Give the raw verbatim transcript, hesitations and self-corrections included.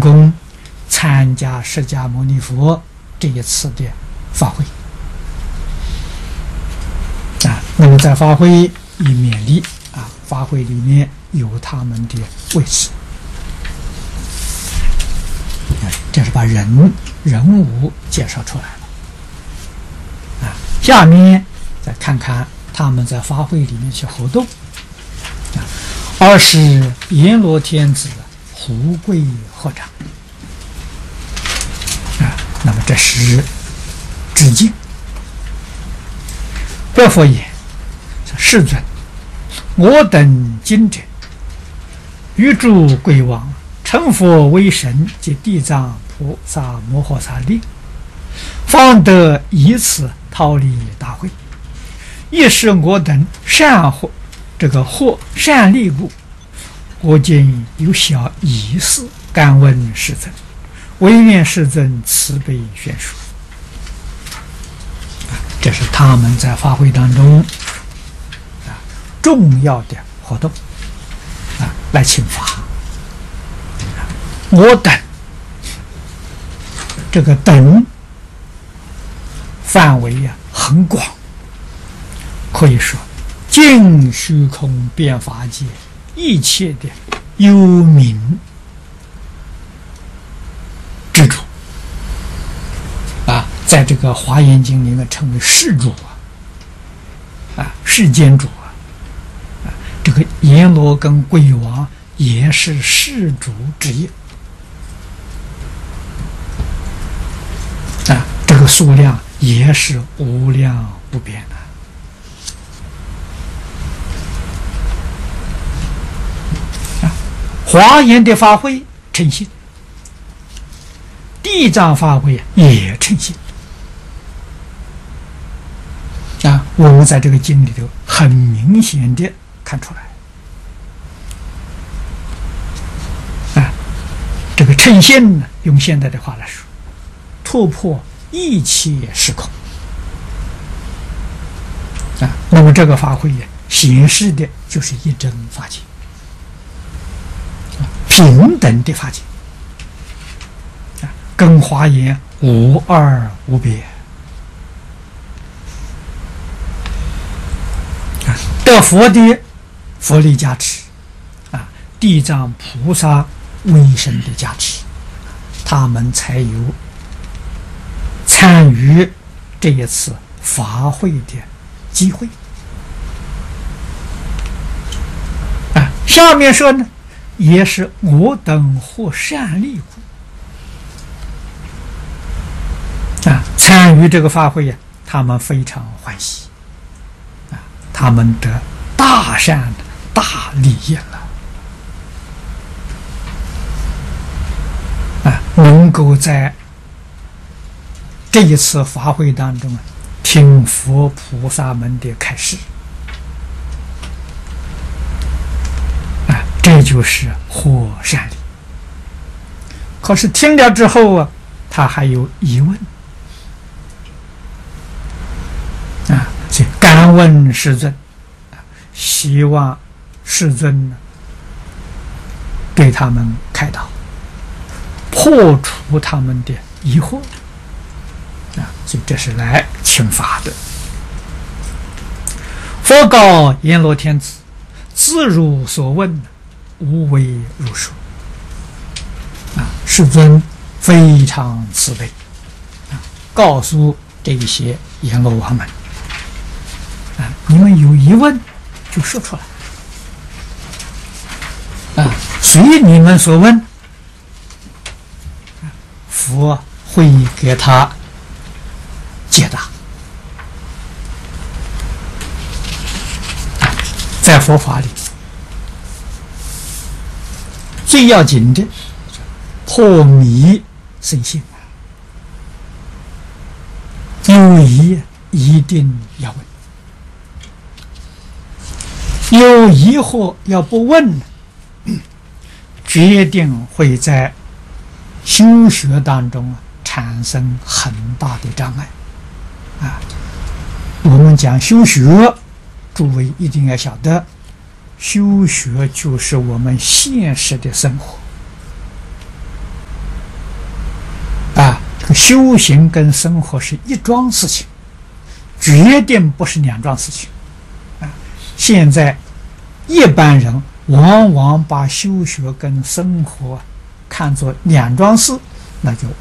公参加释迦牟尼佛这一次的法会啊。那么在法会以勉励啊，法会里面有他们的位置。这是把人人物介绍出来了啊。下面再看看他们在法会里面去活动啊。二是阎罗天子胡跪合掌啊，那么这是致敬。白佛言：世尊，我等今者欲诸贵王成佛为神及地藏菩萨摩诃萨令，方得以此逃离大会。亦是我等善获这个获善利故，我今有小疑事，敢问世尊，唯愿世尊慈悲宣说。这是他们在法会当中啊重要的活动啊，来请法。我等这个等范围呀、啊、很广，可以说尽虚空遍法界一切的幽冥之主啊，在这个华严经里面称为世主啊，啊世间主啊，啊这个阎罗跟鬼王也是世主之一。啊，这个数量也是无量无边的。啊，华严的法会称心，地藏法会也称心。啊，我们在这个经里头很明显的看出来。啊，这个称心呢，用现在的话来说，突破一切时空啊！那么这个法会显示的就是一真法界，平等的法界啊，跟华严无二无别啊！得佛的佛力加持啊，地藏菩萨威神的加持，他们才有参与这一次法会的机会啊。下面说呢，也是我等获善利故啊，参与这个法会呀，他们非常欢喜啊，他们得大善大利益了啊，能够在这一次法会当中啊，听佛菩萨们的开示啊，这就是获善利。可是听了之后啊，他还有疑问啊，所以敢问世尊，希望世尊呢对他们开导，破除他们的疑惑。啊，所以这是来请法的。佛告阎罗天子：自如所问，无为如说。啊，世尊非常慈悲啊，告诉这一些阎罗王们啊，你们有疑问就说出来啊，随你们所问，佛会给他解答。在佛法里，最要紧的破迷生信，有疑一定要问，有疑惑要不问，决定会在修学当中产生很大的障碍啊！我们讲修学，诸位一定要晓得，修学就是我们现实的生活修行跟生活是一桩事情，决定不是两桩事情啊！现在一般人往往把修学跟生活看作两桩事，那就